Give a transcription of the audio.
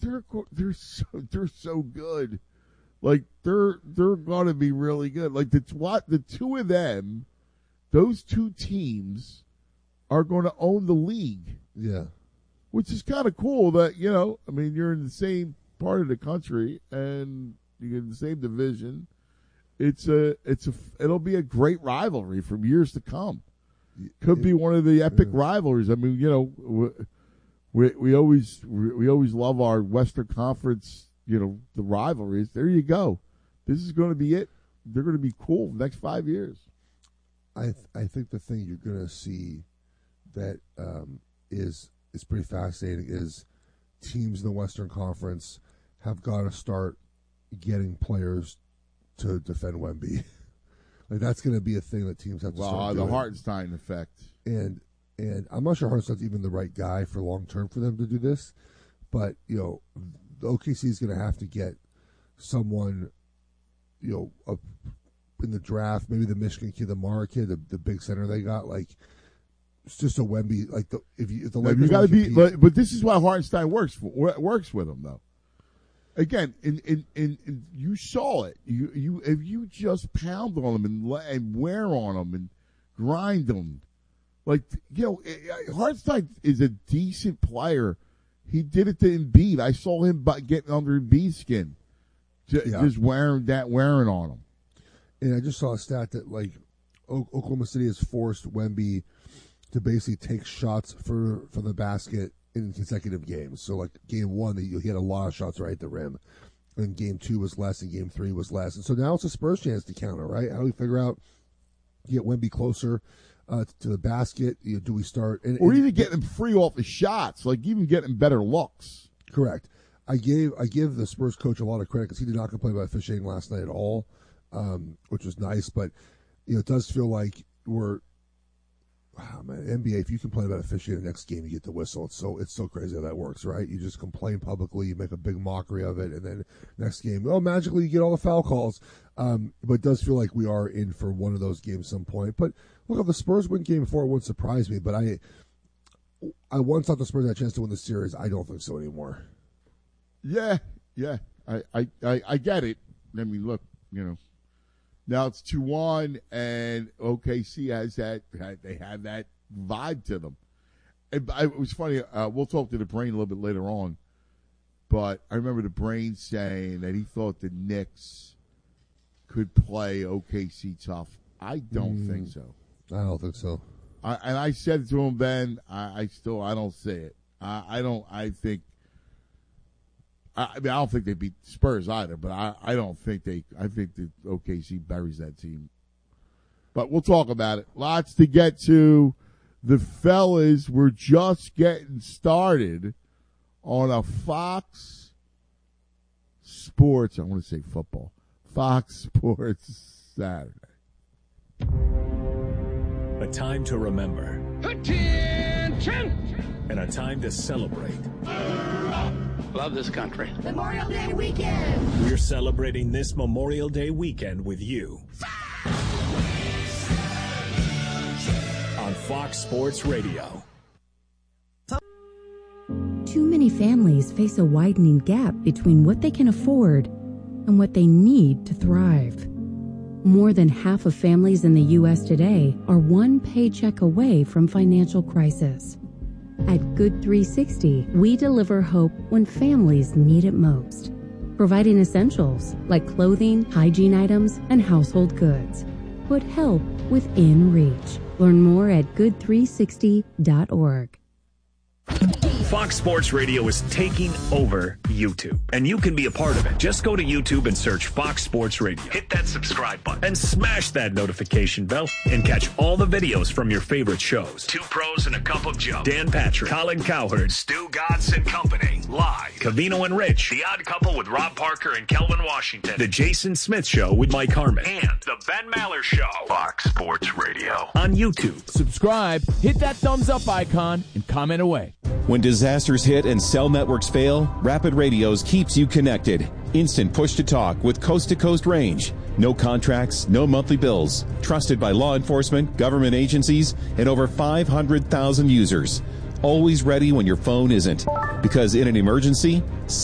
they're so good. Like they're going to be really good. Like the two of them, those two teams are going to own the league. Yeah, which is kind of cool. That you're in the same part of the country and you're in the same division. It'll be a great rivalry from years to come. Could be one of the epic rivalries. I mean, we always love our Western Conference. The rivalries. There you go. This is going to be it. They're going to be cool the next 5 years. I think the thing you're going to see that is pretty fascinating is teams in the Western Conference have got to start getting players to defend Wemby. Like that's going to be a thing that teams have to start doing. The Hartenstein effect. And I'm not sure Hartenstein's even the right guy for long term for them to do this, but the OKC is going to have to get someone, up in the draft, maybe the Michigan kid, the Mara kid, the big center they got. Like it's just a Wemby. Like if the Lakers you got to be, but this is why Hartenstein works with them though. Again, in you saw it. If you just pound on them and wear on them and grind them, Hartenstein is a decent player. He did it to Embiid. I saw him getting under Embiid's skin, just wearing on him. And I just saw a stat that Oklahoma City has forced Wemby to basically take shots for the basket in consecutive games. So game one, he had a lot of shots right at the rim, and game two was less, and game three was less. And so now it's a Spurs chance to counter, right? How do we figure out get Wemby closer to the basket? Do we start or even get him free off the shots, even getting better looks? Correct. I give the Spurs coach a lot of credit because he did not complain about officiating last night at all, which was nice. But it does feel like we're NBA. If you complain about officiating the next game, you get the whistle. It's so crazy how that works, right? You just complain publicly, you make a big mockery of it, and then next game, magically you get all the foul calls. But it does feel like we are in for one of those games at some point. But look, if the Spurs win game 4, it wouldn't surprise me. But I once thought the Spurs had a chance to win the series. I don't think so anymore. Yeah. I get it. I mean, look, now it's 2-1, and OKC has that. They have that vibe to them. It was funny. We'll talk to the Brain a little bit later on, but I remember the Brain saying that he thought the Knicks could play OKC tough. I don't think so. I don't think so. I said to him then, I don't see it. I don't think they beat Spurs either, but I don't think they. I think that OKC buries that team. But we'll talk about it. Lots to get to. The fellas were just getting started on a Fox Sports. I want to say football. Fox Sports Saturday. A time to remember. Attention! And a time to celebrate. Love this country. Memorial Day weekend. We're celebrating this Memorial Day weekend with you. On Fox Sports Radio. Too many families face a widening gap between what they can afford and what they need to thrive. More than half of families in the U.S. today are one paycheck away from financial crisis. At Good 360, we deliver hope when families need it most, providing essentials like clothing, hygiene items, and household goods. Put help within reach. Learn more at good360.org. Fox Sports Radio is taking over YouTube, and you can be a part of it. Just go to YouTube and search Fox Sports Radio. Hit that subscribe button and smash that notification bell and catch all the videos from your favorite shows. Two Pros and a Cup of Joe, Dan Patrick, Colin Cowherd, Stu Godson Company, Live, Covino and Rich, The Odd Couple with Rob Parker and Kelvin Washington, The Jason Smith Show with Mike Harmon, and The Ben Maller Show. Fox Sports Radio on YouTube. Subscribe, hit that thumbs up icon, and comment away. When disasters hit and cell networks fail, Rapid Radios keeps you connected. Instant push-to-talk with coast-to-coast range. No contracts, no monthly bills. Trusted by law enforcement, government agencies, and over 500,000 users. Always ready when your phone isn't. Because in an emergency,